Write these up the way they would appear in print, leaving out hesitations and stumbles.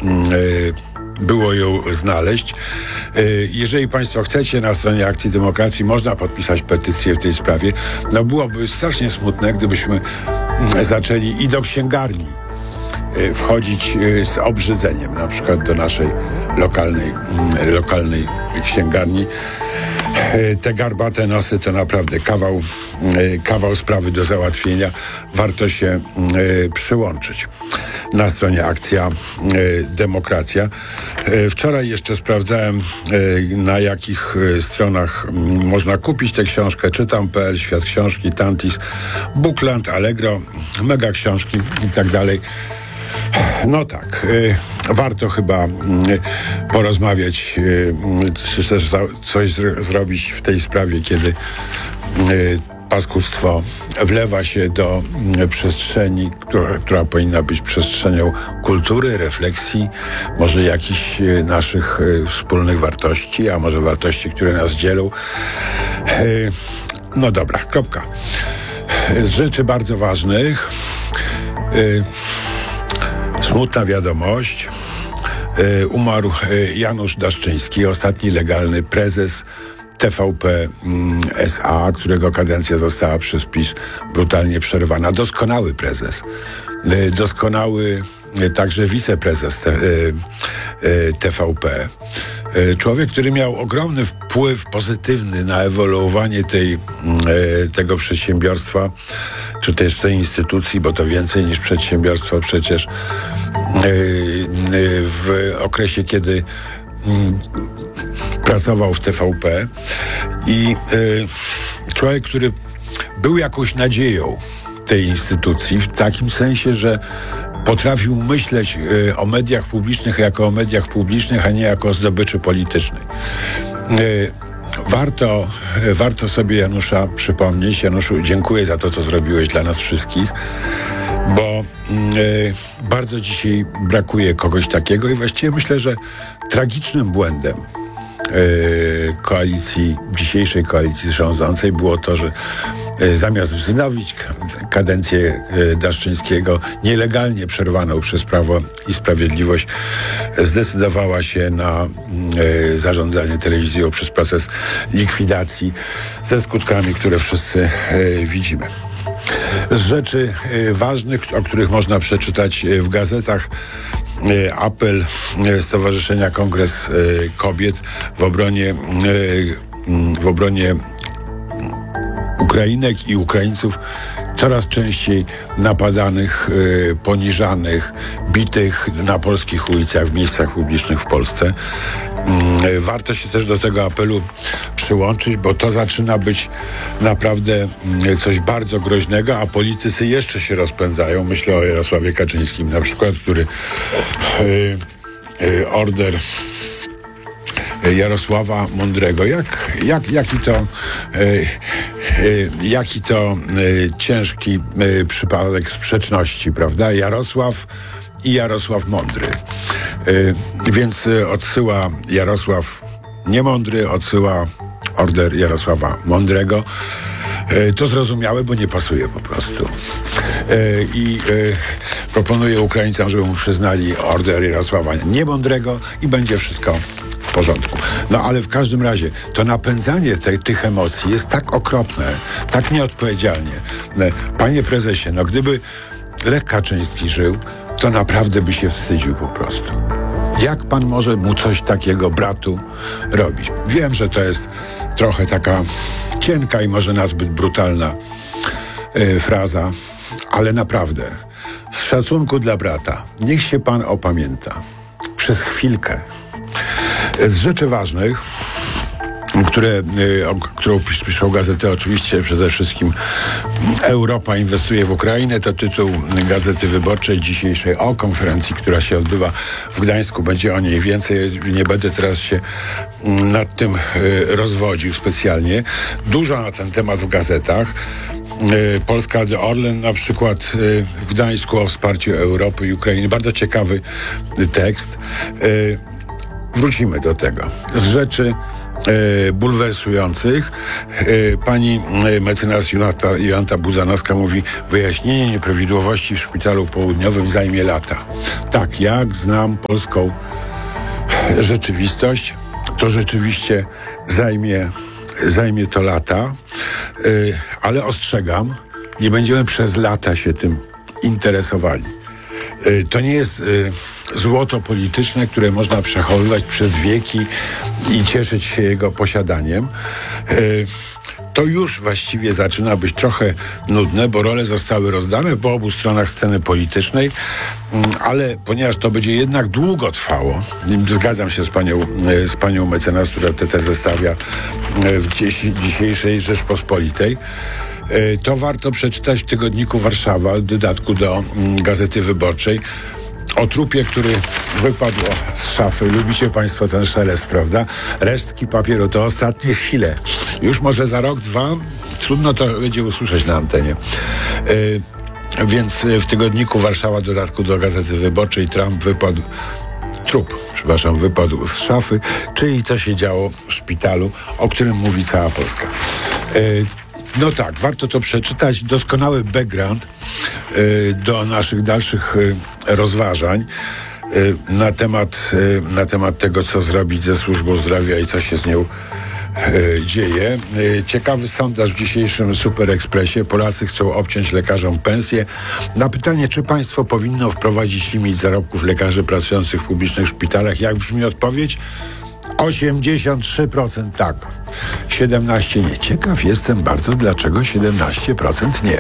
było ją znaleźć. Jeżeli Państwo chcecie, na stronie Akcji Demokracji można podpisać petycję w tej sprawie. No byłoby strasznie smutne, gdybyśmy zaczęli i do księgarni wchodzić z obrzydzeniem, na przykład do naszej lokalnej księgarni. Te garbate nosy to naprawdę kawał sprawy do załatwienia. Warto się przyłączyć. Na stronie Akcja Demokracja. Wczoraj jeszcze sprawdzałem, na jakich stronach można kupić tę książkę. Czytam.pl, Świat Książki, Tantis, Bookland, Allegro, Mega Książki i tak dalej. No tak, warto chyba porozmawiać, czy też coś zrobić w tej sprawie, kiedy paskudztwo wlewa się do przestrzeni, która powinna być przestrzenią kultury, refleksji, może jakichś naszych wspólnych wartości, a może wartości, które nas dzielą. No dobra, kropka. Z rzeczy bardzo ważnych smutna wiadomość. Umarł Janusz Daszczyński, ostatni legalny prezes TVP S.A., którego kadencja została przez PiS brutalnie przerwana. Doskonały prezes. Doskonały także wiceprezes TVP. Człowiek, który miał ogromny wpływ pozytywny na ewoluowanie tego przedsiębiorstwa, czy też tej instytucji, bo to więcej niż przedsiębiorstwo przecież, w okresie, kiedy pracował w TVP i człowiek, który był jakąś nadzieją tej instytucji, w takim sensie, że potrafił myśleć o mediach publicznych jako o mediach publicznych, a nie jako o zdobyczy politycznej. Warto sobie Janusza przypomnieć. Januszu, dziękuję za to, co zrobiłeś dla nas wszystkich, bo bardzo dzisiaj brakuje kogoś takiego i właściwie myślę, że tragicznym błędem dzisiejszej koalicji rządzącej było to, że zamiast wznowić kadencję Daszczyńskiego, nielegalnie przerwaną przez Prawo i Sprawiedliwość, zdecydowała się na zarządzanie telewizją przez proces likwidacji ze skutkami, które wszyscy widzimy. Z rzeczy ważnych, o których można przeczytać w gazetach, apel Stowarzyszenia Kongres Kobiet w obronie Ukrainek i Ukraińców, coraz częściej napadanych, poniżanych, bitych na polskich ulicach, w miejscach publicznych w Polsce. Warto się też do tego apelu przyłączyć, bo to zaczyna być naprawdę coś bardzo groźnego, a politycy jeszcze się rozpędzają. Myślę o Jarosławie Kaczyńskim na przykład, który order Jarosława Mądrego. Jaki to ciężki przypadek sprzeczności, prawda? Jarosław i Jarosław Mądry. Więc odsyła Jarosław Niemądry, odsyła order Jarosława Mądrego. To zrozumiałe, bo nie pasuje po prostu. I proponuję Ukraińcom, żeby mu przyznali order Jarosława Niemądrego i będzie wszystko w porządku. No ale w każdym razie to napędzanie tych emocji jest tak okropne, tak nieodpowiedzialnie. Panie prezesie, no gdyby Lech Kaczyński żył, to naprawdę by się wstydził po prostu. Jak pan może mu coś takiego, bratu, robić? Wiem, że to jest trochę taka cienka i może nazbyt brutalna fraza, ale naprawdę, z szacunku dla brata, niech się pan opamięta. Przez chwilkę. Z rzeczy ważnych, którą piszą gazety, oczywiście przede wszystkim Europa inwestuje w Ukrainę, to tytuł Gazety Wyborczej dzisiejszej o konferencji, która się odbywa w Gdańsku. Będzie o niej więcej. Nie będę teraz się nad tym rozwodził specjalnie. Dużo na ten temat w gazetach. Polska Orlen na przykład w Gdańsku o wsparciu Europy i Ukrainy. Bardzo ciekawy tekst. Wrócimy do tego. Z rzeczy bulwersujących. Pani mecenas Jolanta Budzanowska mówi: wyjaśnienie nieprawidłowości w szpitalu południowym zajmie lata. Tak, jak znam polską rzeczywistość, to rzeczywiście zajmie to lata, ale ostrzegam, nie będziemy przez lata się tym interesowali. To nie jest złoto polityczne, które można przechowywać przez wieki i cieszyć się jego posiadaniem. To już właściwie zaczyna być trochę nudne, bo role zostały rozdane po obu stronach sceny politycznej, ale ponieważ to będzie jednak długo trwało, zgadzam się z panią mecenas, która tę tezę stawia w dzisiejszej Rzeczpospolitej, to warto przeczytać w tygodniku Warszawa, w dodatku do Gazety Wyborczej, o trupie, który wypadł z szafy. Lubicie państwo ten szelest, prawda? Resztki papieru to ostatnie chwile. Już może za rok, dwa trudno to będzie usłyszeć na antenie. Więc w tygodniku Warszawa, w dodatku do Gazety Wyborczej, trup wypadł z szafy, czyli co się działo w szpitalu, o którym mówi cała Polska. No tak, warto to przeczytać. Doskonały background do naszych dalszych rozważań na temat tego, co zrobić ze służbą zdrowia i co się z nią dzieje. Ciekawy sondaż w dzisiejszym Super Expressie. Polacy chcą obciąć lekarzom pensje. Na pytanie, czy państwo powinno wprowadzić limit zarobków lekarzy pracujących w publicznych szpitalach, jak brzmi odpowiedź? 83% tak, 17% nie. Ciekaw jestem bardzo, dlaczego 17% nie.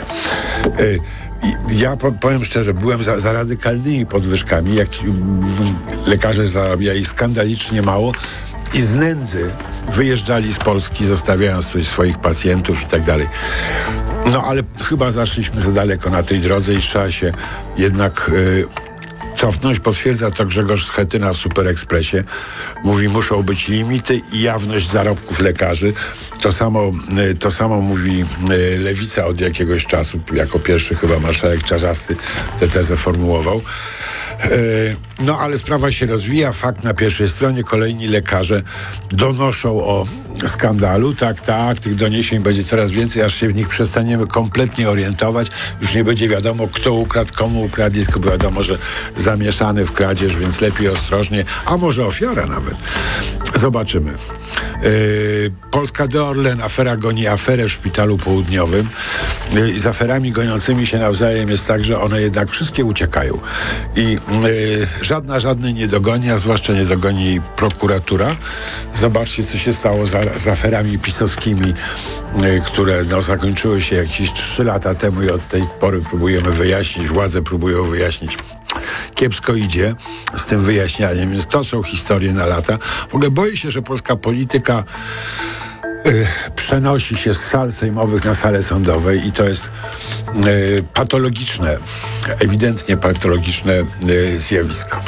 Ja powiem szczerze, byłem za radykalnymi podwyżkami, jak lekarze zarabiali skandalicznie mało i z nędzy wyjeżdżali z Polski, zostawiając tutaj swoich pacjentów i tak dalej. No ale chyba zaszliśmy za daleko na tej drodze i trzeba się jednak cofnąć. Potwierdza to Grzegorz Schetyna w Super Expressie. Mówi, muszą być limity i jawność zarobków lekarzy. To samo mówi Lewica od jakiegoś czasu. Jako pierwszy chyba marszałek Czarzasty tę tezę formułował. No ale sprawa się rozwija. Fakt na pierwszej stronie. Kolejni lekarze donoszą o skandalu. Tak, tych doniesień będzie coraz więcej, aż się w nich przestaniemy kompletnie orientować. Już nie będzie wiadomo, kto ukradł, komu ukradł, tylko wiadomo, że zamieszany w kradzież, więc lepiej ostrożnie, a może ofiara nawet. Zobaczymy. Polska de Orlen, afera goni aferę w szpitalu południowym. Z aferami goniącymi się nawzajem jest tak, że one jednak wszystkie uciekają. I żadnej nie dogoni, a zwłaszcza nie dogoni jej prokuratura. Zobaczcie, co się stało z aferami pisowskimi, które zakończyły się jakieś 3 lata temu i od tej pory próbujemy wyjaśnić, władze próbują wyjaśnić. Kiepsko idzie z tym wyjaśnianiem, więc to są historie na lata. W ogóle boję się, że polska polityka przenosi się z sal sejmowych na salę sądowe i to jest patologiczne, ewidentnie patologiczne zjawisko.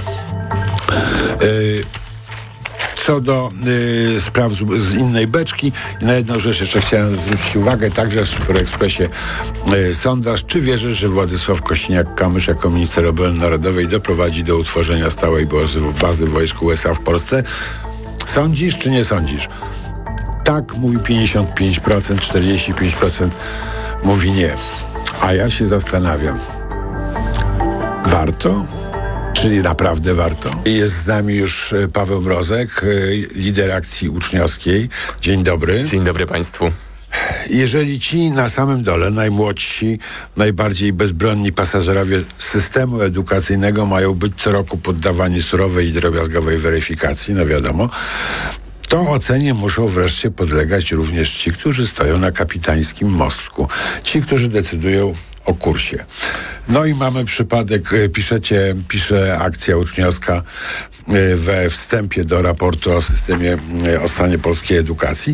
Co do spraw z innej beczki, na jedną rzecz jeszcze chciałem zwrócić uwagę, także w Super Expressie sondaż. Czy wierzysz, że Władysław Kosiniak-Kamysz jako minister obrony narodowej doprowadzi do utworzenia stałej bazy wojsk USA w Polsce? Sądzisz, czy nie sądzisz? Tak, mówi 55%, 45% mówi nie. A ja się zastanawiam. Warto? Czyli naprawdę warto. Jest z nami już Paweł Mrozek, lider akcji uczniowskiej. Dzień dobry. Dzień dobry państwu. Jeżeli ci na samym dole, najmłodsi, najbardziej bezbronni pasażerowie systemu edukacyjnego mają być co roku poddawani surowej i drobiazgowej weryfikacji, no wiadomo, to ocenie muszą wreszcie podlegać również ci, którzy stoją na kapitańskim mostku. Ci, którzy decydują o kursie. No i mamy przypadek, pisze akcja uczniowska we wstępie do raportu o stanie polskiej edukacji.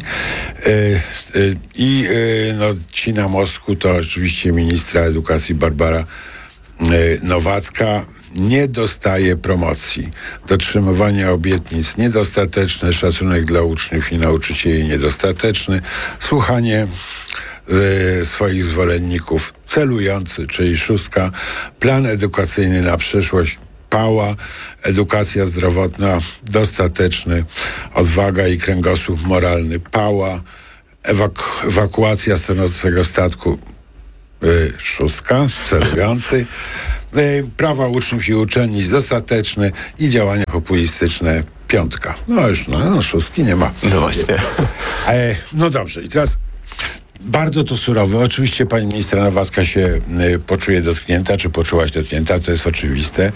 Ci na mostku to oczywiście ministra edukacji Barbara Nowacka. Nie dostaje promocji. Dotrzymywanie obietnic niedostateczne, szacunek dla uczniów i nauczycieli niedostateczny, słuchanie swoich zwolenników celujący, czyli 6, plan edukacyjny na przyszłość pała, edukacja zdrowotna dostateczny, odwaga i kręgosłup moralny pała, ewakuacja stanącego statku szóstka, celujący, prawa uczniów i uczennic dostateczne i działania populistyczne piątka. No już, szóstki nie ma. No właśnie. No dobrze, i teraz bardzo to surowe. Oczywiście pani ministra Nowacka się poczuje dotknięta, czy poczułaś dotknięta, to jest oczywiste.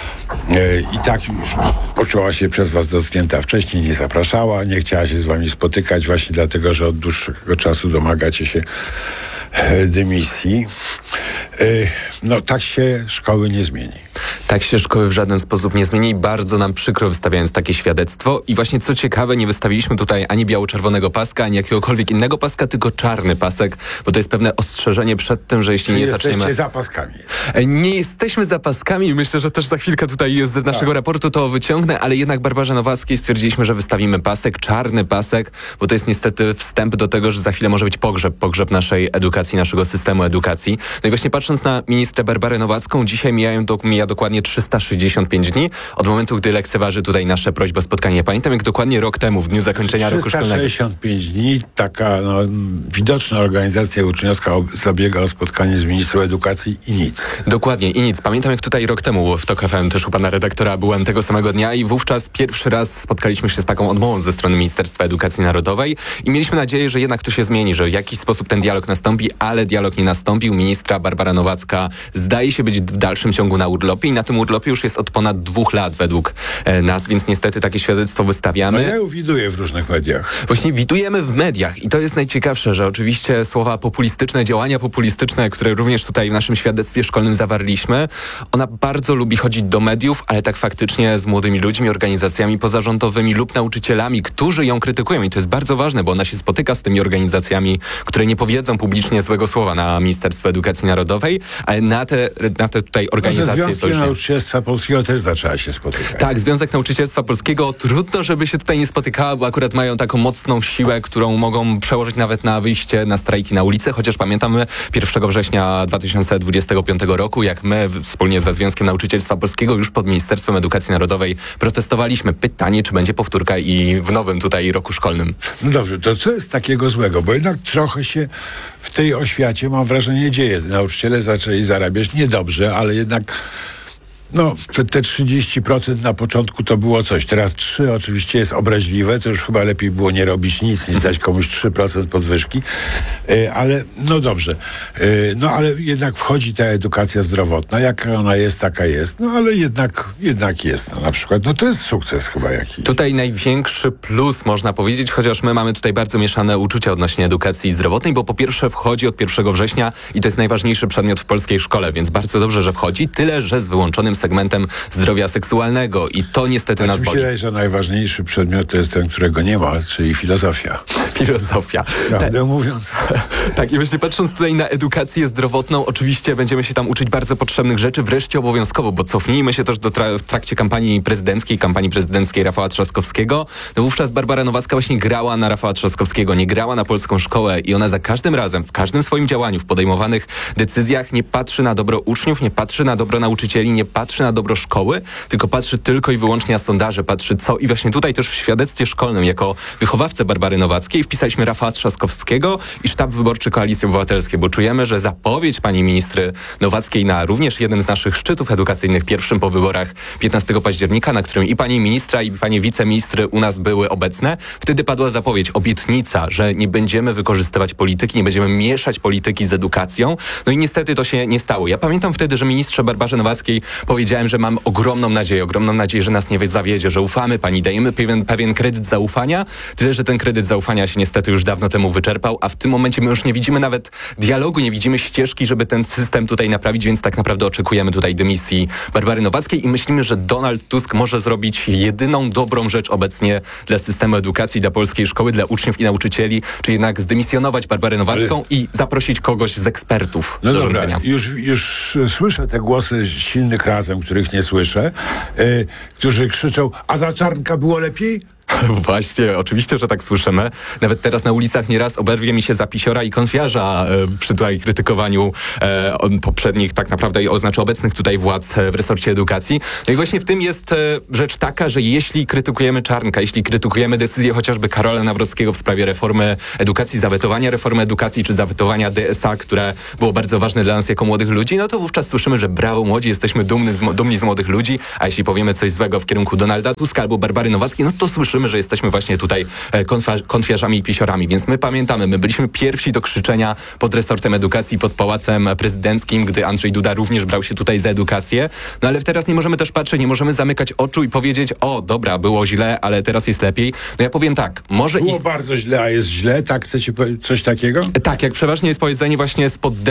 I tak już poczuła się przez was dotknięta wcześniej, nie zapraszała, nie chciała się z wami spotykać właśnie dlatego, że od dłuższego czasu domagacie się dymisji. No tak się szkoły nie zmieni. Tak się szkoły w żaden sposób nie zmieni i bardzo nam przykro wystawiając takie świadectwo. I właśnie co ciekawe, nie wystawiliśmy tutaj ani biało-czerwonego paska, ani jakiegokolwiek innego paska, tylko czarny pasek, bo to jest pewne ostrzeżenie przed tym, że jeśli nie zaczniemy... Jesteście za paskami. Nie jesteśmy za paskami i myślę, że też za chwilkę tutaj z naszego raportu to wyciągnę, ale jednak Barbarze Nowackiej stwierdziliśmy, że wystawimy pasek, czarny pasek, bo to jest niestety wstęp do tego, że za chwilę może być pogrzeb naszej edukacji, naszego systemu edukacji. No i właśnie patrząc na ministrę Barbarę Nowacką, dzisiaj mija dokładnie 365 dni od momentu, gdy lekceważy tutaj nasze prośby o spotkanie. Pamiętam, jak dokładnie rok temu, w dniu zakończenia roku szkolnego. 365 dni, taka widoczna organizacja uczniowska zabiega o spotkanie z ministrą edukacji i nic. Dokładnie, i nic. Pamiętam, jak tutaj rok temu w TOK FM też u pana redaktora byłem tego samego dnia i wówczas pierwszy raz spotkaliśmy się z taką odmową ze strony Ministerstwa Edukacji Narodowej i mieliśmy nadzieję, że jednak to się zmieni, że w jakiś sposób ten dialog nastąpi, ale dialog nie nastąpił. Ministra Barbara Nowacka zdaje się być w dalszym ciągu na urlopie i na tym urlopie już jest od ponad 2 lat według nas, więc niestety takie świadectwo wystawiamy. No ja ją widuję w różnych mediach. Właśnie widujemy w mediach i to jest najciekawsze, że oczywiście słowa populistyczne, działania populistyczne, które również tutaj w naszym świadectwie szkolnym zawarliśmy, ona bardzo lubi chodzić do mediów, ale tak faktycznie z młodymi ludźmi, organizacjami pozarządowymi lub nauczycielami, którzy ją krytykują i to jest bardzo ważne, bo ona się spotyka z tymi organizacjami, które nie powiedzą publicznie złego słowa na Ministerstwo Edukacji Narodowej, ale na te tutaj organizacje... Związkiem Nauczycielstwa Polskiego też zaczęła się spotykać. Tak, Związek Nauczycielstwa Polskiego trudno, żeby się tutaj nie spotykała, bo akurat mają taką mocną siłę, którą mogą przełożyć nawet na wyjście na strajki na ulicę, chociaż pamiętamy 1 września 2025 roku, jak my wspólnie ze Związkiem Nauczycielstwa Polskiego już pod Ministerstwem Edukacji Narodowej protestowaliśmy. Pytanie, czy będzie powtórka i w nowym tutaj roku szkolnym. No dobrze, to co jest takiego złego? Bo jednak trochę się w tej oświacie, mam wrażenie, dzieje. Nauczyciele zaczęli zarabiać niedobrze, ale jednak te 30% na początku to było coś. Teraz 3 oczywiście jest obraźliwe, to już chyba lepiej było nie robić nic, nie dać komuś 3% podwyżki. Ale no dobrze. Ale jednak wchodzi ta edukacja zdrowotna. Jaka ona jest, taka jest. No ale jednak jest. No, na przykład, to jest sukces chyba jakiś. Tutaj największy plus można powiedzieć, chociaż my mamy tutaj bardzo mieszane uczucia odnośnie edukacji zdrowotnej, bo po pierwsze wchodzi od 1 września i to jest najważniejszy przedmiot w polskiej szkole, więc bardzo dobrze, że wchodzi. Tyle, że z wyłączonym segmentem zdrowia seksualnego i to niestety nas boli. Myślę, że najważniejszy przedmiot to jest ten, którego nie ma, czyli filozofia. Filozofia. Prawdę mówiąc. Tak, i właśnie patrząc tutaj na edukację zdrowotną, oczywiście będziemy się tam uczyć bardzo potrzebnych rzeczy, wreszcie obowiązkowo, bo cofnijmy się też w trakcie kampanii prezydenckiej Rafała Trzaskowskiego. No wówczas Barbara Nowacka właśnie grała na Rafała Trzaskowskiego, nie grała na polską szkołę i ona za każdym razem, w każdym swoim działaniu, w podejmowanych decyzjach nie patrzy na dobro uczniów, nie patrzy na dobro nauczycieli, nie patrzy na dobro szkoły, tylko patrzy tylko i wyłącznie na sondaże, patrzy co i właśnie tutaj też w świadectwie szkolnym jako wychowawcę Barbary Nowackiej wpisaliśmy Rafała Trzaskowskiego i sztab wyborczy Koalicji Obywatelskiej, bo czujemy, że zapowiedź pani ministry Nowackiej na również jeden z naszych szczytów edukacyjnych, pierwszym po wyborach 15 października, na którym i pani ministra i panie wiceministry u nas były obecne, wtedy padła zapowiedź, obietnica, że nie będziemy wykorzystywać polityki, nie będziemy mieszać polityki z edukacją. No i niestety to się nie stało. Ja pamiętam wtedy, że ministrze Barbarze Nowackiej powiedziałem, że mam ogromną nadzieję, że nas nie zawiedzie, że ufamy pani, dajemy pewien kredyt zaufania, tyle, że ten kredyt zaufania się niestety już dawno temu wyczerpał, a w tym momencie my już nie widzimy nawet dialogu, nie widzimy ścieżki, żeby ten system tutaj naprawić, więc tak naprawdę oczekujemy tutaj dymisji Barbary Nowackiej i myślimy, że Donald Tusk może zrobić jedyną dobrą rzecz obecnie dla systemu edukacji, dla polskiej szkoły, dla uczniów i nauczycieli, czyli jednak zdymisjonować Barbarę Nowacką i zaprosić kogoś z ekspertów do rządzenia. Już słyszę te głosy silnych razem, których nie słyszę, którzy krzyczą, a za Czarnka było lepiej? Właśnie, oczywiście, że tak słyszymy. Nawet teraz na ulicach nieraz oberwie mi się za pisiora i konfiarza przy tutaj krytykowaniu poprzednich, tak naprawdę obecnych tutaj władz w resorcie edukacji. No i właśnie w tym jest rzecz taka, że jeśli krytykujemy Czarnka, jeśli krytykujemy decyzję chociażby Karola Nawrockiego w sprawie reformy edukacji, zawetowania reformy edukacji, czy zawetowania DSA, które było bardzo ważne dla nas jako młodych ludzi, no to wówczas słyszymy, że brawo młodzi, jesteśmy dumni z młodych ludzi, a jeśli powiemy coś złego w kierunku Donalda Tuska albo Barbary Nowackiej, no to słyszymy, że jesteśmy właśnie tutaj konfiarzami i pisiorami. Więc my pamiętamy, my byliśmy pierwsi do krzyczenia pod resortem edukacji, pod Pałacem Prezydenckim, gdy Andrzej Duda również brał się tutaj za edukację. No ale teraz nie możemy też patrzeć, nie możemy zamykać oczu i powiedzieć, o dobra, było źle, ale teraz jest lepiej. No ja powiem tak, może... Było bardzo źle, a jest źle? Tak chcecie powiedzieć coś takiego? Tak, jak przeważnie jest powiedzenie właśnie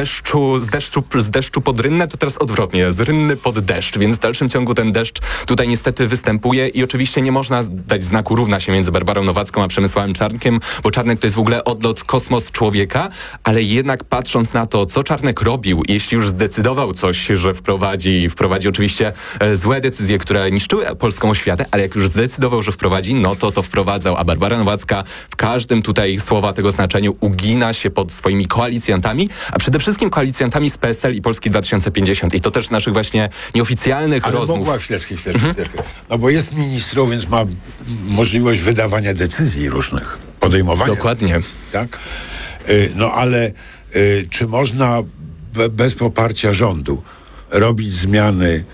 z deszczu pod rynnę, to teraz odwrotnie, z rynny pod deszcz, więc w dalszym ciągu ten deszcz tutaj niestety występuje i oczywiście nie można dać znaku równa się między Barbarą Nowacką a Przemysławem Czarnkiem, bo Czarnek to jest w ogóle odlot, kosmos człowieka, ale jednak patrząc na to, co Czarnek robił, jeśli już zdecydował coś, że wprowadzi oczywiście złe decyzje, które niszczyły polską oświatę, ale jak już zdecydował, że wprowadzi, no to wprowadzał, a Barbara Nowacka w każdym tutaj słowa tego znaczeniu ugina się pod swoimi koalicjantami, a przede wszystkim koalicjantami z PSL i Polski 2050 i to też z naszych właśnie nieoficjalnych ale rozmów. Mogła chwileczkę. No bo jest ministrą, więc ma możliwość wydawania decyzji różnych, podejmowania Dokładnie. decyzji, tak? No ale czy można bez poparcia rządu robić zmiany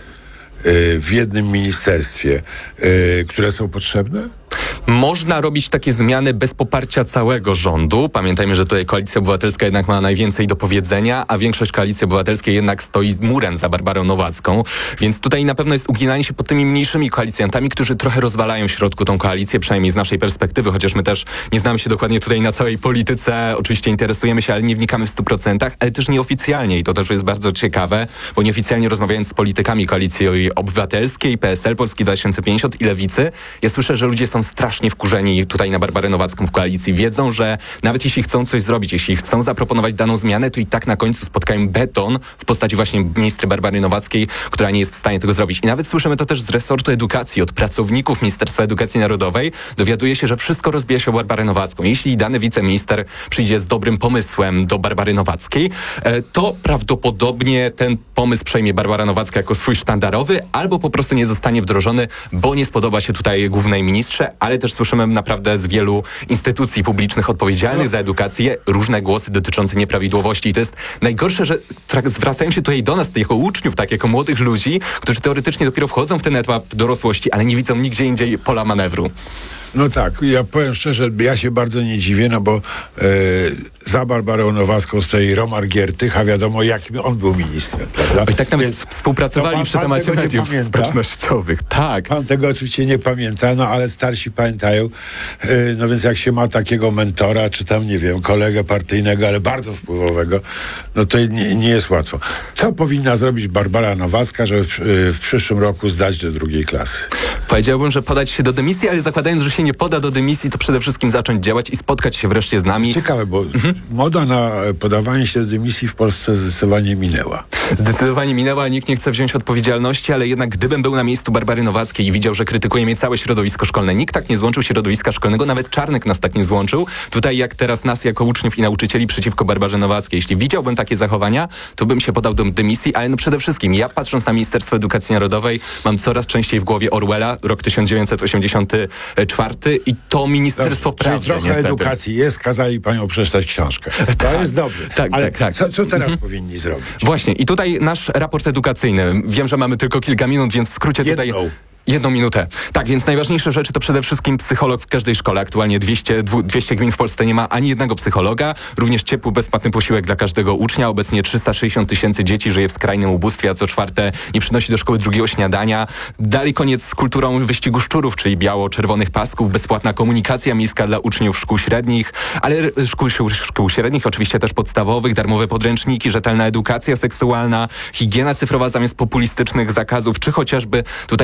w jednym ministerstwie, które są potrzebne? Można robić takie zmiany bez poparcia całego rządu. Pamiętajmy, że tutaj Koalicja Obywatelska jednak ma najwięcej do powiedzenia, a większość Koalicji Obywatelskiej jednak stoi murem za Barbarą Nowacką. Więc tutaj na pewno jest uginanie się pod tymi mniejszymi koalicjantami, którzy trochę rozwalają w środku tą koalicję, przynajmniej z naszej perspektywy, chociaż my też nie znamy się dokładnie tutaj na całej polityce. Oczywiście interesujemy się, ale nie wnikamy w 100%, ale też nieoficjalnie i to też jest bardzo ciekawe, bo nieoficjalnie rozmawiając z politykami Koalicji Obywatelskiej, PSL, Polski 2050 i Lewicy, ja słyszę, że ludzie są strasznie wkurzeni tutaj na Barbarę Nowacką w koalicji. Wiedzą, że nawet jeśli chcą coś zrobić, jeśli chcą zaproponować daną zmianę, to i tak na końcu spotkają beton w postaci właśnie ministry Barbary Nowackiej, która nie jest w stanie tego zrobić. I nawet słyszymy to też z resortu edukacji, od pracowników Ministerstwa Edukacji Narodowej. Dowiaduje się, że wszystko rozbija się o Barbarę Nowacką. Jeśli dany wiceminister przyjdzie z dobrym pomysłem do Barbary Nowackiej, to prawdopodobnie ten pomysł przejmie Barbara Nowacka jako swój sztandarowy, albo po prostu nie zostanie wdrożony, bo nie spodoba się tutaj głównej ministrze, ale też słyszymy naprawdę z wielu instytucji publicznych odpowiedzialnych za edukację różne głosy dotyczące nieprawidłowości. I to jest najgorsze, że zwracają się tutaj do nas, jako uczniów, tak, jako młodych ludzi, którzy teoretycznie dopiero wchodzą w ten etap dorosłości, ale nie widzą nigdzie indziej pola manewru. No tak, ja powiem szczerze, ja się bardzo nie dziwię, no bo za Barbarą Nowacką stoi Romar Giertych, a wiadomo, jakim on był ministrem, prawda? I tak nawet współpracowali przy temacie mediów społecznościowych. Tak. Pan tego oczywiście nie pamięta, no ale starsi pamiętają. No więc jak się ma takiego mentora, czy tam, nie wiem, kolegę partyjnego, ale bardzo wpływowego, no to nie jest łatwo. Co powinna zrobić Barbara Nowacka, żeby w przyszłym roku zdać do 2. klasy? Powiedziałbym, że podać się do dymisji, ale zakładając, że się nie poda do dymisji, to przede wszystkim zacząć działać i spotkać się wreszcie z nami. Ciekawe, bo moda na podawanie się do dymisji w Polsce zdecydowanie minęła. Zdecydowanie minęła, nikt nie chce wziąć odpowiedzialności, ale jednak gdybym był na miejscu Barbary Nowackiej i widział, że krytykuje mnie całe środowisko szkolne, nikt tak nie złączył środowiska szkolnego, nawet Czarnek nas tak nie złączył. Tutaj jak teraz nas jako uczniów i nauczycieli przeciwko Barbarze Nowackiej. Jeśli widziałbym takie zachowania, to bym się podał do dymisji, ale no przede wszystkim ja patrząc na Ministerstwo Edukacji Narodowej mam coraz częściej w głowie Orwella, rok 1984 i to Ministerstwo Prawdy. Czyli trochę niestety. edukacji jest, kazali panią przeczytać książkę. To jest dobrze. Tak, ale tak. Co teraz powinni zrobić? Właśnie i tutaj nasz raport edukacyjny. Wiem, że mamy tylko kilka minut, więc w skrócie tutaj... 1 minutę. Tak, więc najważniejsze rzeczy to przede wszystkim psycholog w każdej szkole. Aktualnie 200 gmin w Polsce nie ma ani jednego psychologa. Również ciepły, bezpłatny posiłek dla każdego ucznia. Obecnie 360 000 dzieci żyje w skrajnym ubóstwie, a co czwarte nie przynosi do szkoły drugiego śniadania. Dalej koniec z kulturą wyścigu szczurów, czyli biało-czerwonych pasków, bezpłatna komunikacja miejska dla uczniów szkół średnich, ale szkół średnich, oczywiście też podstawowych, darmowe podręczniki, rzetelna edukacja seksualna, higiena cyfrowa zamiast populistycznych zakazów, czy chociażby tutaj podwyżki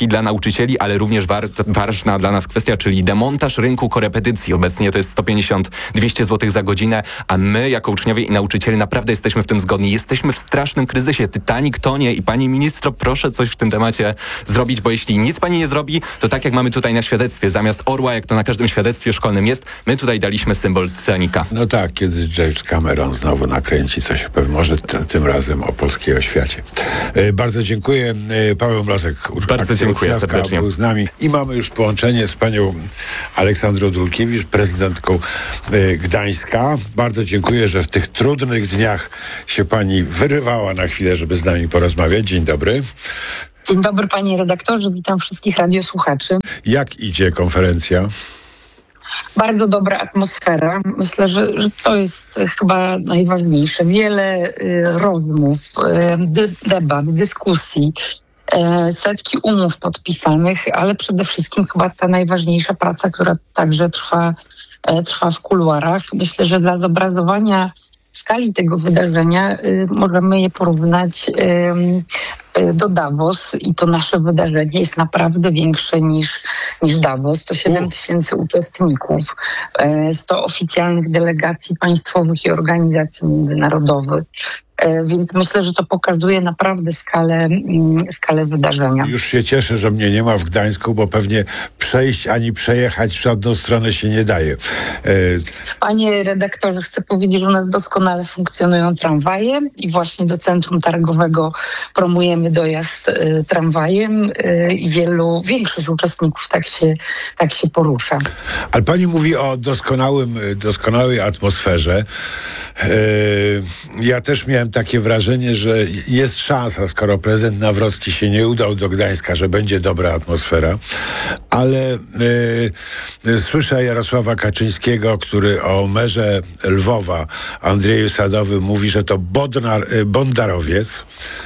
podwyżki dla nauczycieli, ale również ważna dla nas kwestia, czyli demontaż rynku korepetycji. Obecnie to jest 150-200 zł za godzinę, a my jako uczniowie i nauczyciele naprawdę jesteśmy w tym zgodni. Jesteśmy w strasznym kryzysie. Titanic tonie i pani ministro, proszę coś w tym temacie zrobić, bo jeśli nic pani nie zrobi, to tak jak mamy tutaj na świadectwie, zamiast orła, jak to na każdym świadectwie szkolnym jest, my tutaj daliśmy symbol Titanica. No tak, kiedy James Cameron znowu nakręci coś, może tym razem o polskiej oświacie. Bardzo dziękuję. Paweł Mlozek, bardzo dziękuję serdecznie. Był z nami i mamy już połączenie z panią Aleksandrą Dulkiewicz, prezydentką Gdańska. Bardzo dziękuję, że w tych trudnych dniach się pani wyrywała na chwilę, żeby z nami porozmawiać. Dzień dobry. Dzień dobry, panie redaktorze, witam wszystkich radiosłuchaczy. Jak idzie konferencja? Bardzo dobra atmosfera. Myślę, że to jest chyba najważniejsze. Wiele rozmów, debat, dyskusji, setki umów podpisanych, ale przede wszystkim chyba ta najważniejsza praca, która także trwa w kuluarach. Myślę, że dla zobrazowania skali tego wydarzenia możemy je porównać do Davos i to nasze wydarzenie jest naprawdę większe niż Davos. To 7 000 uczestników, 100 oficjalnych delegacji państwowych i organizacji międzynarodowych. Więc myślę, że to pokazuje naprawdę skalę wydarzenia. Już się cieszę, że mnie nie ma w Gdańsku, bo pewnie przejść ani przejechać w żadną stronę się nie daje. Panie redaktorze, chcę powiedzieć, że u nas doskonale funkcjonują tramwaje i właśnie do centrum targowego promujemy dojazd tramwajem i większość uczestników tak się porusza. Ale pani mówi o doskonałej atmosferze. Ja też miałem takie wrażenie, że jest szansa, skoro prezydent Nawrocki się nie udał do Gdańska, że będzie dobra atmosfera, ale słyszę Jarosława Kaczyńskiego, który o merze Lwowa, Andrzeju Sadowym, mówi, że to bondarowiec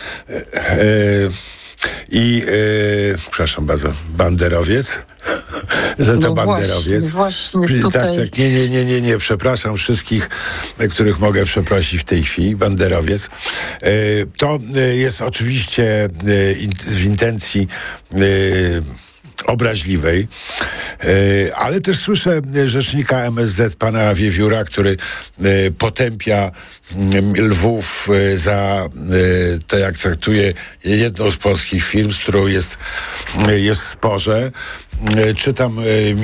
przepraszam bardzo, banderowiec. Że to banderowiec. Właśnie tutaj. Tak, nie, przepraszam wszystkich, których mogę przeprosić w tej chwili, banderowiec. To jest oczywiście w intencji obraźliwej, ale też słyszę rzecznika MSZ, pana Wiewióra, który potępia Lwów za to, jak traktuje jedną z polskich firm, z którą jest w sporze. Czytam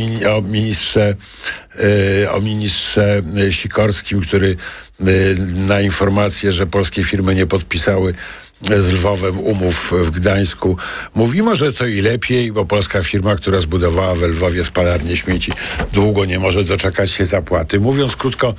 o ministrze Sikorskim, który na informację, że polskie firmy nie podpisały z Lwowem umów w Gdańsku, mówi, może to i lepiej, bo polska firma, która zbudowała we Lwowie spalarnię śmieci, długo nie może doczekać się zapłaty. Mówiąc krótko,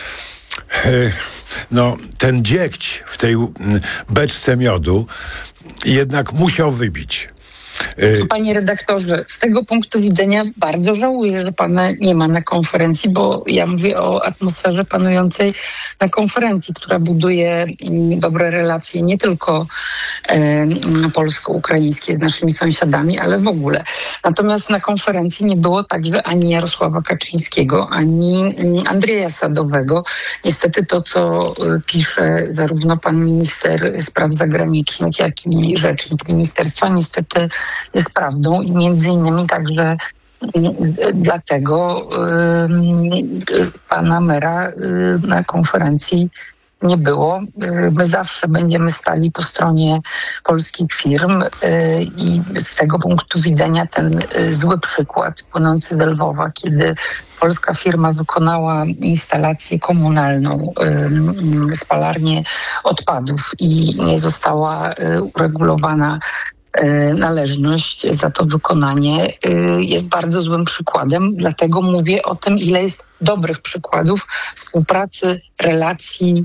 ten dziegć w tej beczce miodu jednak musiał wybić. Panie redaktorze, z tego punktu widzenia bardzo żałuję, że pana nie ma na konferencji, bo ja mówię o atmosferze panującej na konferencji, która buduje dobre relacje nie tylko polsko-ukraińskie z naszymi sąsiadami, ale w ogóle. Natomiast na konferencji nie było także ani Jarosława Kaczyńskiego, ani Andrzeja Sadowego. Niestety to, co pisze zarówno pan minister spraw zagranicznych, jak i rzecznik ministerstwa, niestety jest prawdą i między innymi także dlatego pana mera na konferencji nie było. My zawsze będziemy stali po stronie polskich firm i z tego punktu widzenia ten zły przykład płynący z Lwowa, kiedy polska firma wykonała instalację komunalną, spalarnię odpadów i nie została uregulowana należność za to wykonanie, jest bardzo złym przykładem. Dlatego mówię o tym, ile jest dobrych przykładów współpracy, relacji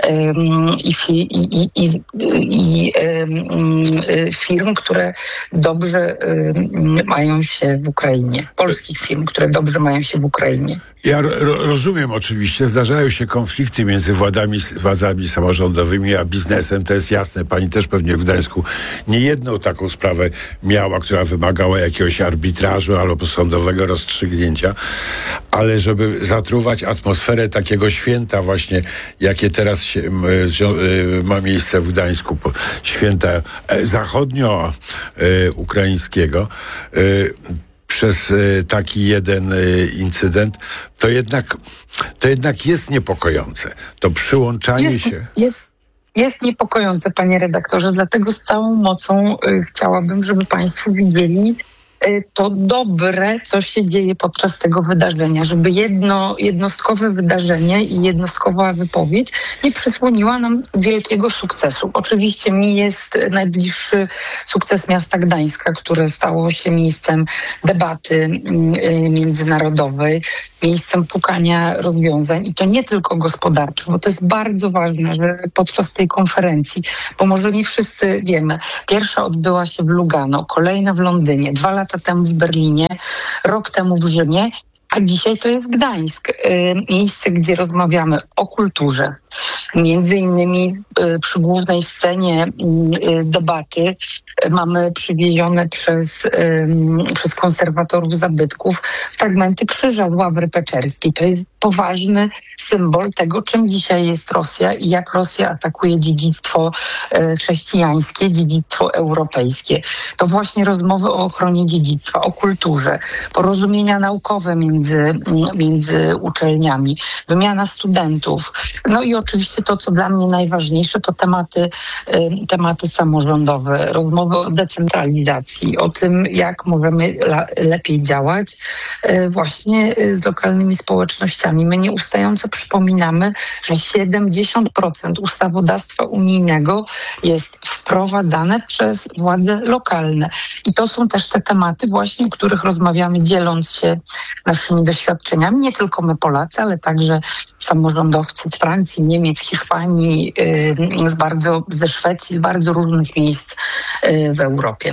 i firm, które dobrze mają się w Ukrainie. Polskich firm, które dobrze mają się w Ukrainie. Ja rozumiem oczywiście, zdarzają się konflikty między władzami samorządowymi a biznesem, to jest jasne. Pani też pewnie w Gdańsku niejedną taką sprawę miała, która wymagała jakiegoś arbitrażu albo sądowego rozstrzygnięcia, ale żeby zatruwać atmosferę takiego święta właśnie, jakie teraz ma miejsce w Gdańsku, święta zachodnio-ukraińskiego, przez taki jeden incydent, to jednak jest niepokojące. To przyłączanie się... Jest niepokojące, panie redaktorze, dlatego z całą mocą chciałabym, żeby państwo widzieli to dobre, co się dzieje podczas tego wydarzenia, żeby jednostkowe wydarzenie i jednostkowa wypowiedź nie przysłoniła nam wielkiego sukcesu. Oczywiście mi jest najbliższy sukces miasta Gdańska, które stało się miejscem debaty międzynarodowej, miejscem pukania rozwiązań i to nie tylko gospodarczych, bo to jest bardzo ważne, że podczas tej konferencji, bo może nie wszyscy wiemy, pierwsza odbyła się w Lugano, kolejna w Londynie, 2 lata temu w Berlinie, rok temu w Rzymie, a dzisiaj to jest Gdańsk, miejsce, gdzie rozmawiamy o kulturze. Między innymi przy głównej scenie debaty mamy przywiezione przez konserwatorów zabytków fragmenty krzyża z Ławry Peczerskiej. To jest poważny symbol tego, czym dzisiaj jest Rosja i jak Rosja atakuje dziedzictwo chrześcijańskie, dziedzictwo europejskie. To właśnie rozmowy o ochronie dziedzictwa, o kulturze, porozumienia naukowe między uczelniami, wymiana studentów. No i oczywiście to, co dla mnie najważniejsze, to tematy samorządowe, rozmowy o decentralizacji, o tym, jak możemy lepiej działać właśnie z lokalnymi społecznościami. My nieustająco przypominamy, że 70% ustawodawstwa unijnego jest wprowadzane przez władze lokalne. I to są też te tematy właśnie, o których rozmawiamy, dzieląc się naszymi doświadczeniami. Nie tylko my Polacy, ale także samorządowcy z Francji, Niemiec, Hiszpanii, ze Szwecji, z bardzo różnych miejsc w Europie.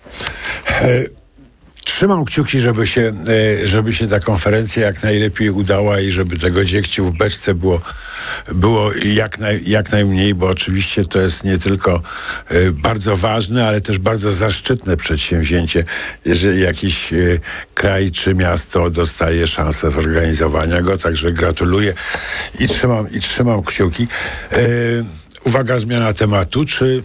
Trzymam kciuki, żeby się ta konferencja jak najlepiej udała i żeby tego dziegciu w beczce było jak najmniej, bo oczywiście to jest nie tylko bardzo ważne, ale też bardzo zaszczytne przedsięwzięcie, jeżeli jakiś kraj czy miasto dostaje szansę zorganizowania go. Także gratuluję i trzymam kciuki. Uwaga, zmiana tematu. Czy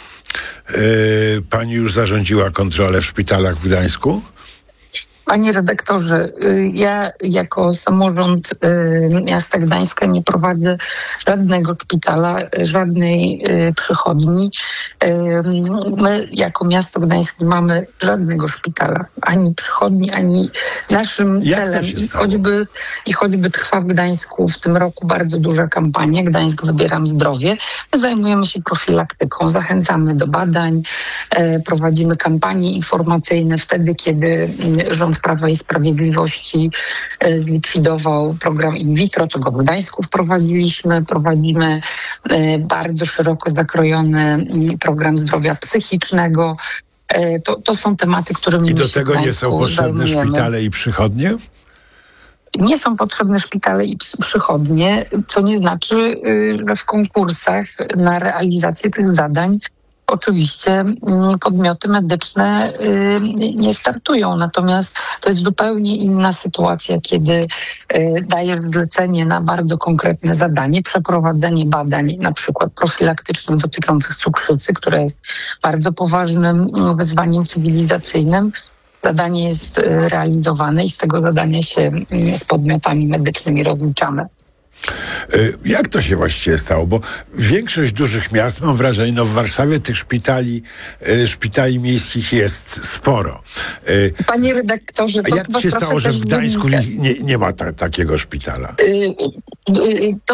pani już zarządziła kontrolę w szpitalach w Gdańsku? Panie redaktorze, ja jako samorząd miasta Gdańska nie prowadzę żadnego szpitala, żadnej przychodni. My jako miasto Gdańskie nie mamy żadnego szpitala, ani przychodni, ani naszym celem. I choćby trwa w Gdańsku w tym roku bardzo duża kampania Gdańsk Wybieram Zdrowie. My zajmujemy się profilaktyką, zachęcamy do badań, prowadzimy kampanie informacyjne wtedy, kiedy rząd Prawa i Sprawiedliwości zlikwidował program in vitro, to go w Gdańsku wprowadziliśmy. Prowadzimy bardzo szeroko zakrojony program zdrowia psychicznego. To są tematy, którymi I do się tego nie są potrzebne szpitale i przychodnie? Nie są potrzebne szpitale i przychodnie, co nie znaczy, że w konkursach na realizację tych zadań oczywiście podmioty medyczne nie startują, natomiast to jest zupełnie inna sytuacja, kiedy dajesz zlecenie na bardzo konkretne zadanie, przeprowadzenie badań na przykład profilaktycznych dotyczących cukrzycy, która jest bardzo poważnym wyzwaniem cywilizacyjnym. Zadanie jest realizowane i z tego zadania się z podmiotami medycznymi rozliczamy. Jak to się właściwie stało? Bo większość dużych miast, mam wrażenie, no w Warszawie tych szpitali miejskich jest sporo. Panie redaktorze, to jak to się stało, że w Gdańsku nie ma takiego szpitala? To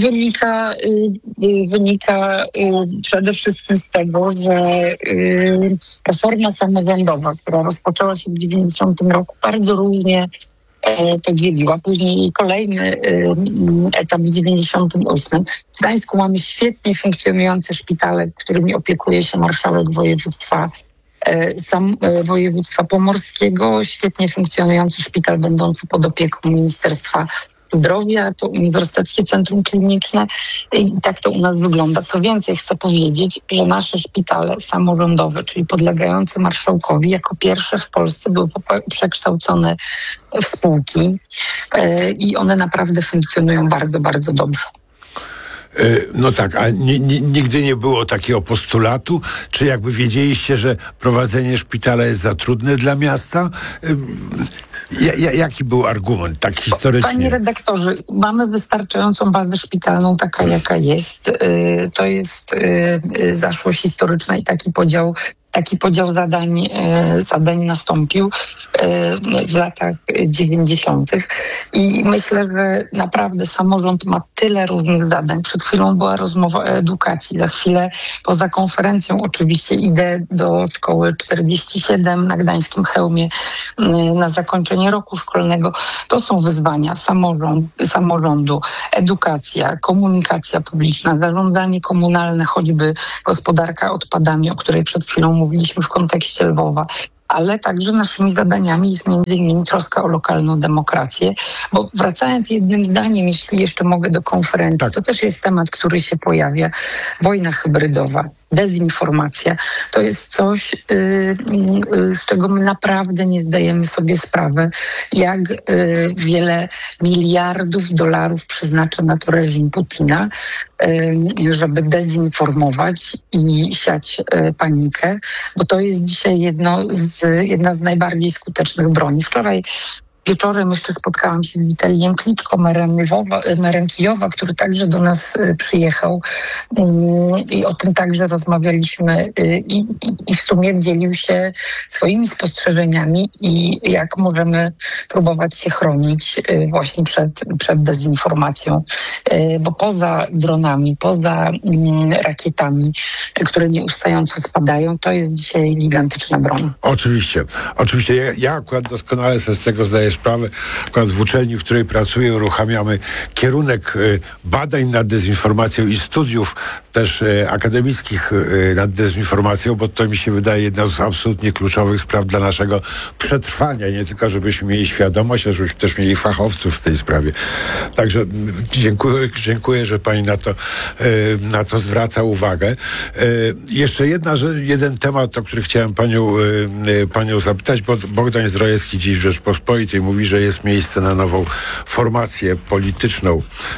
wynika przede wszystkim z tego, że reforma samorządowa, która rozpoczęła się w 90 roku, bardzo różnie to dzieliła. Później kolejny etap w 98. W Gdańsku mamy świetnie funkcjonujące szpitale, którymi opiekuje się marszałek województwa pomorskiego, świetnie funkcjonujący szpital będący pod opieką Ministerstwa Zdrowia, to Uniwersyteckie Centrum Kliniczne i tak to u nas wygląda. Co więcej, chcę powiedzieć, że nasze szpitale samorządowe, czyli podlegające marszałkowi, jako pierwsze w Polsce były przekształcone w spółki i one naprawdę funkcjonują bardzo, bardzo dobrze. No tak, a nigdy nie było takiego postulatu? Czy jakby wiedzieliście, że prowadzenie szpitala jest za trudne dla miasta? Jaki był argument, tak historycznie? Panie redaktorze, mamy wystarczającą bazę szpitalną, taka jaka jest. To jest zaszłość historyczna i taki podział zadań nastąpił w latach 90. I myślę, że naprawdę samorząd ma tyle różnych zadań. Przed chwilą była rozmowa o edukacji. Za chwilę poza konferencją oczywiście idę do szkoły 47 na Gdańskim Chełmie na zakończenie roku szkolnego. To są wyzwania samorządu, edukacja, komunikacja publiczna, zarządzanie komunalne, choćby gospodarka odpadami, o której przed chwilą mówiliśmy w kontekście Lwowa. Ale także naszymi zadaniami jest między innymi troska o lokalną demokrację, bo wracając jednym zdaniem, jeśli jeszcze mogę do konferencji, tak. To też jest temat, który się pojawia. Wojna hybrydowa, dezinformacja, to jest coś, z czego my naprawdę nie zdajemy sobie sprawy, jak wiele miliardów dolarów przeznacza na to reżim Putina, żeby dezinformować i siać panikę, bo to jest dzisiaj jedna z najbardziej skutecznych broni. Wczoraj wieczorem jeszcze spotkałam się z Witalijem Kliczko-Merenkijowa, który także do nas przyjechał i o tym także rozmawialiśmy i w sumie dzielił się swoimi spostrzeżeniami i jak możemy próbować się chronić właśnie przed dezinformacją, bo poza dronami, poza rakietami, które nieustająco spadają, to jest dzisiaj gigantyczna broń. Oczywiście. Ja akurat doskonale sobie z tego zdaję sprawę. Akurat w uczelni, w której pracuję, uruchamiamy kierunek badań nad dezinformacją i studiów też akademickich nad dezinformacją, bo to mi się wydaje jedna z absolutnie kluczowych spraw dla naszego przetrwania. Nie tylko, żebyśmy mieli świadomość, ale żebyśmy też mieli fachowców w tej sprawie. Także dziękuję, że pani na to zwraca uwagę. Jeszcze jeden temat, o który chciałem panią zapytać, bo Bogdan Zdrojewski dziś w Rzeczpospolitej mówi, że jest miejsce na nową formację polityczną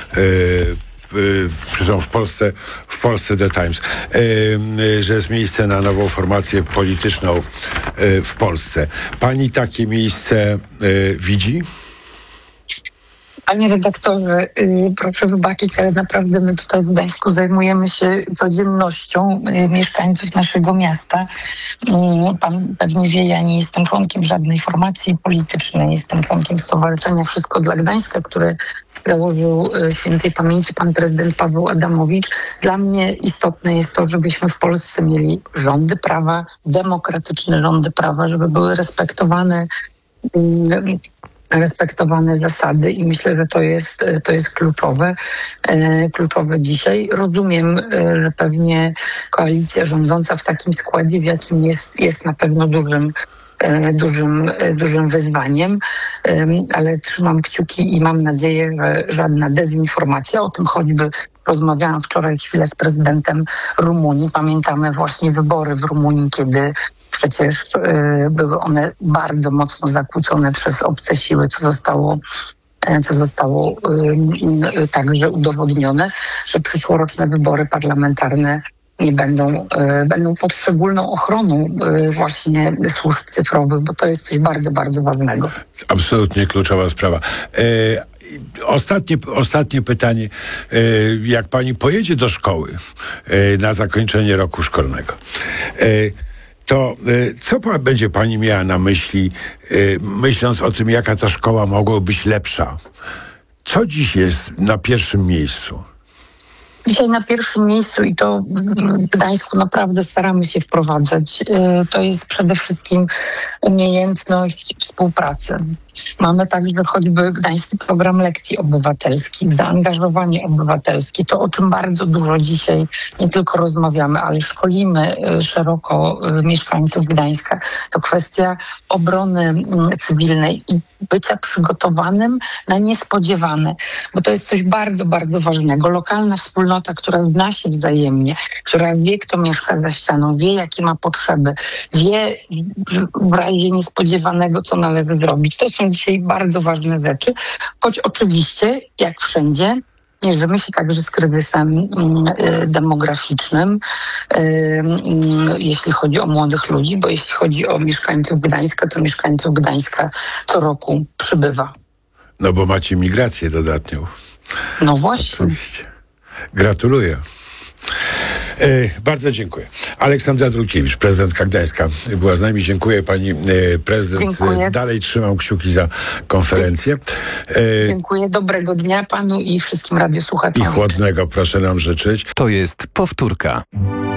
w Polsce The Times, że jest miejsce na nową formację polityczną w Polsce. Pani takie miejsce widzi? Panie redaktorze, proszę wybaczyć, ale naprawdę my tutaj w Gdańsku zajmujemy się codziennością mieszkańców naszego miasta. Pan pewnie wie, ja nie jestem członkiem żadnej formacji politycznej, jestem członkiem Stowarzyszenia Wszystko dla Gdańska, które założył świętej pamięci pan prezydent Paweł Adamowicz. Dla mnie istotne jest to, żebyśmy w Polsce mieli rządy prawa, demokratyczne rządy prawa, żeby były respektowane zasady i myślę, że to jest kluczowe dzisiaj. Rozumiem, że pewnie koalicja rządząca w takim składzie, w jakim jest na pewno dużym wyzwaniem, ale trzymam kciuki i mam nadzieję, że żadna dezinformacja, o tym choćby rozmawiałam wczoraj chwilę z prezydentem Rumunii. Pamiętamy właśnie wybory w Rumunii, kiedy przecież były one bardzo mocno zakłócone przez obce siły, co zostało także udowodnione, że przyszłoroczne wybory parlamentarne nie będą pod szczególną ochroną właśnie służb cyfrowych, bo to jest coś bardzo, bardzo ważnego. Absolutnie kluczowa sprawa. Ostatnie pytanie. Jak pani pojedzie do szkoły na zakończenie roku szkolnego, to co będzie pani miała na myśli, myśląc o tym, jaka ta szkoła mogła być lepsza? Co dziś jest na pierwszym miejscu? Dzisiaj na pierwszym miejscu i to w Gdańsku naprawdę staramy się wprowadzać. To jest przede wszystkim umiejętność współpracy. Mamy także choćby gdański program lekcji obywatelskich, zaangażowanie obywatelskie, to o czym bardzo dużo dzisiaj nie tylko rozmawiamy, ale szkolimy szeroko mieszkańców Gdańska. To kwestia obrony cywilnej i bycia przygotowanym na niespodziewane, bo to jest coś bardzo, bardzo ważnego. Lokalna wspólnota, która zna się wzajemnie, która wie, kto mieszka za ścianą, wie, jakie ma potrzeby, wie w razie niespodziewanego, co należy zrobić. To są dzisiaj bardzo ważne rzeczy, choć oczywiście, jak wszędzie, mierzymy się także z kryzysem demograficznym, jeśli chodzi o młodych ludzi, bo jeśli chodzi o mieszkańców Gdańska, to mieszkańców Gdańska co roku przybywa. No bo macie migrację dodatnią. No właśnie. Oczywiście. Gratuluję. Bardzo dziękuję. Aleksandra Dulkiewicz, prezydentka Gdańska, była z nami. Dziękuję pani prezydent. Dziękuję. Dalej trzymam kciuki za konferencję. Dziękuję. Dobrego dnia panu i wszystkim radiosłuchaczom. I chłodnego proszę nam życzyć. To jest powtórka.